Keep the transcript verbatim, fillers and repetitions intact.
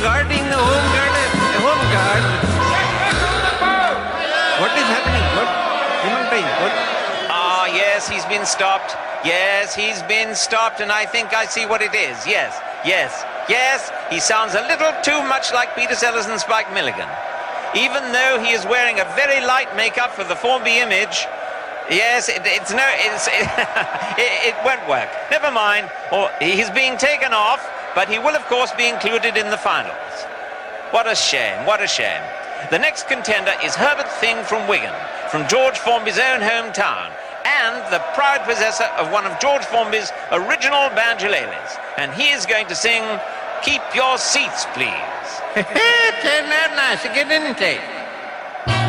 guarding the home guard. The home guard. What is happening? What? Himantrai, what? Ah, yes, he's been stopped. Yes, he's been stopped, and I think I see what it is. Yes, yes, yes. He sounds a little too much like Peter Sellers and Spike Milligan. Even though he is wearing a very light makeup for the Formby image, yes, it, it's no, it's, it, it, it won't work. Never mind. Or he's being taken off, but he will, of course, be included in the finals. What a shame, what a shame. The next contender is Herbert Thing from Wigan, from George Formby's own hometown, and the proud possessor of one of George Formby's original banjolalas. And he is going to sing Keep Your Seats, Please. Hey, turn that nice, get in it.